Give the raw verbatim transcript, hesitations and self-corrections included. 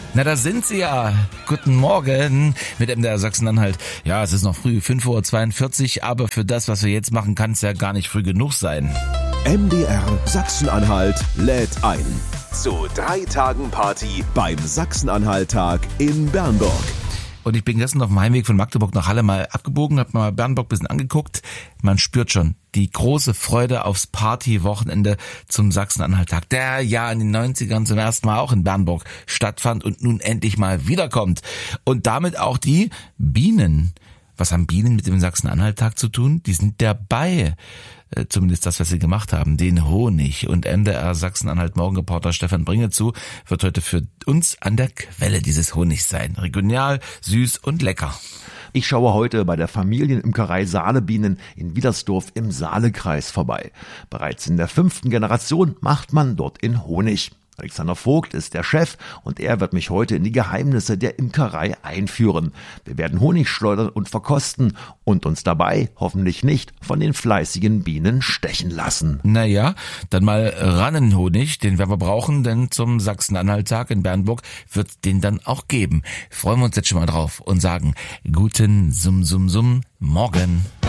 Na, da sind sie ja. Guten Morgen mit M D R Sachsen-Anhalt. Ja, es ist noch früh, fünf Uhr zweiundvierzig, aber für das, was wir jetzt machen, kann es ja gar nicht früh genug sein. M D R Sachsen-Anhalt lädt ein zu drei Tagen Party beim Sachsen-Anhalt-Tag in Bernburg. Und ich bin gestern auf dem Heimweg von Magdeburg nach Halle mal abgebogen, hab mal Bernburg ein bisschen angeguckt. Man spürt schon die große Freude aufs Partywochenende zum Sachsen-Anhalt-Tag, der ja in den neunzigern zum ersten Mal auch in Bernburg stattfand und nun endlich mal wiederkommt. Und damit auch die Bienen. Was haben Bienen mit dem Sachsen-Anhalt-Tag zu tun? Die sind dabei. Zumindest das, was sie gemacht haben, den Honig. Und M D R Sachsen-Anhalt-Morgenreporter Stefan Bringezu wird heute für uns an der Quelle dieses Honigs sein. Regional, süß und lecker. Ich schaue heute bei der Familienimkerei Saalebienen in Wiedersdorf im Saalekreis vorbei. Bereits in der fünften Generation macht man dort in Honig. Alexander Vogt ist der Chef und er wird mich heute in die Geheimnisse der Imkerei einführen. Wir werden Honig schleudern und verkosten und uns dabei hoffentlich nicht von den fleißigen Bienen stechen lassen. Naja, dann mal Rannenhonig, den werden wir brauchen, denn zum Sachsen-Anhalt-Tag in Bernburg wird den dann auch geben. Freuen wir uns jetzt schon mal drauf und sagen guten Sum Sum Sum Morgen.